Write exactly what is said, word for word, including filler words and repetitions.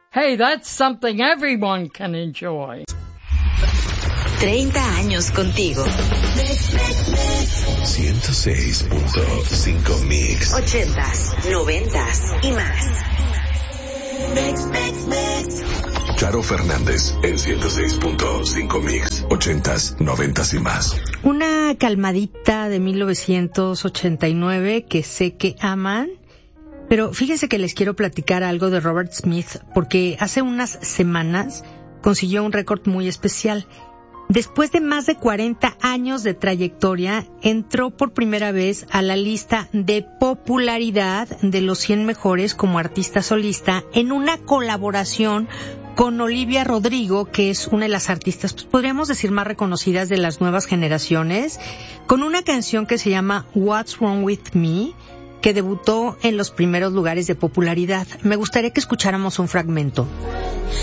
Hey, that's something everyone can enjoy. treinta años contigo. ciento seis punto cinco Mix. Ochentas, noventas y más. Mix, mix, mix. Charo Fernández en ciento seis punto cinco Mix. Ochentas, noventas y más. Una calmadita de mil novecientos ochenta y nueve que sé que aman. Pero fíjense que les quiero platicar algo de Robert Smith, porque hace unas semanas consiguió un récord muy especial. Después de más de cuarenta años de trayectoria, entró por primera vez a la lista de popularidad de los cien mejores como artista solista en una colaboración con Olivia Rodrigo, que es una de las artistas, pues podríamos decir, más reconocidas de las nuevas generaciones, con una canción que se llama What's Wrong With Me, que debutó en los primeros lugares de popularidad. Me gustaría que escucháramos un fragmento.